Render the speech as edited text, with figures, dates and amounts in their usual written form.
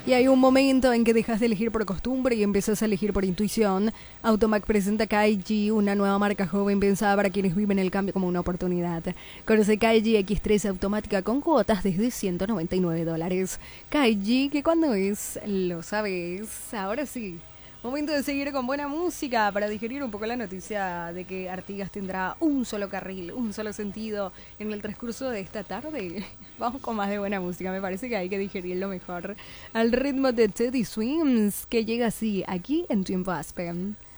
Y hay un momento en que dejas de elegir por costumbre y empiezas a elegir por intuición. Automac presenta Kaiji, una nueva marca joven pensada para quienes viven el cambio como una oportunidad. Conoce Kaiji X3 automática con cuotas desde $199. Kaiji, que cuando es, lo sabes. Ahora sí. Momento de seguir con buena música para digerir un poco la noticia de que Artigas tendrá un solo carril, un solo sentido en el transcurso de esta tarde. Vamos con más de buena música, me parece que hay que digerirlo mejor. Al ritmo de Teddy Swims, que llega así, aquí en Tiempo Aspen.